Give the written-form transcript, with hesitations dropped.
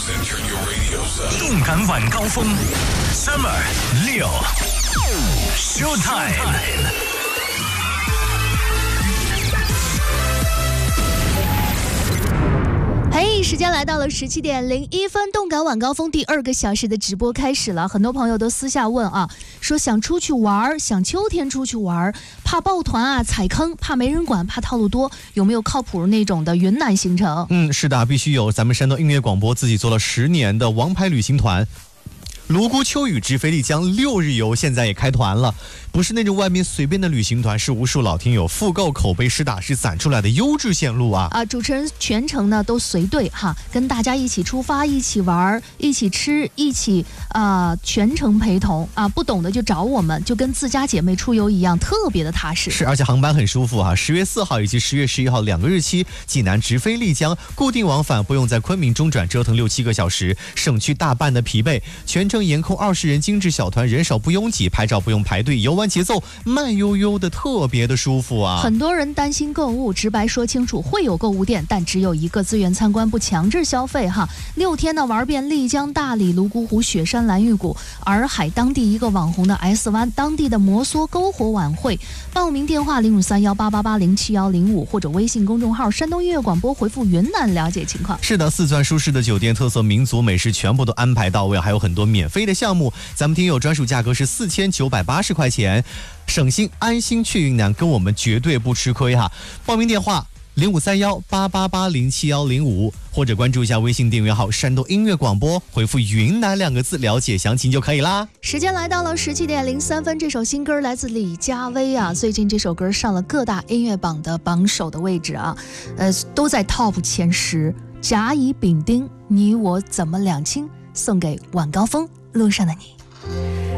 动感晚高峰 Summer 6 Showtime。 嘿，时间来到了17点01分，动感晚高峰第2个小时的直播开始了。很多朋友都私下问啊，说想出去玩，想秋天出去玩，怕抱团啊，踩坑，怕没人管，怕套路多，有没有靠谱那种的云南行程？ 是的，必须有。咱们山东音乐广播自己做了10年的王牌旅行团。泸沽秋雨直飞丽江6日游现在也开团了，不是那种外面随便的旅行团，是无数老听友复购口碑实打实攒出来的优质线路啊！ 主持人全程呢都随队哈，跟大家一起出发，一起玩，一起吃，一起全程陪同啊！不懂的就找我们，就跟自家姐妹出游一样，特别的踏实。 是，而且航班很舒服啊！10月4号以及10月11号2个日期，济南直飞丽江，固定往返，不用在昆明中转折腾6-7个小时，省去大半的疲惫。全程严控20人精致小团，人少不拥挤，拍照不用排队，游玩节奏慢悠悠的，特别的舒服啊！ 很多人担心购物，直白说清楚，会有购物店，但只有一个，自愿参观，不强制消费哈。6天呢，玩遍丽江、大理、泸沽湖、雪山、蓝玉谷、洱海当地一个网红的 S 湾，当地的摩梭篝火晚会。报名电话053188871075或者微信公众号山东音乐广播回复云南了解情况。 是的，4钻舒适的酒店，特色民族美食全部都安排到位，还有很多免费的项目，咱们听友专属价格是4980块钱，省心安心去云南，跟我们绝对不吃亏哈。报名电话053188807105或者关注一下微信订阅号山东音乐广播，回复云南2个字了解详情就可以啦。 时间来到了17点03分，这首新歌来自李佳薇啊，最近这首歌上了各大音乐榜的榜首的位置啊，都在 TOP 前10。甲乙丙丁，你我怎么两清？送给晚高峰路上的你。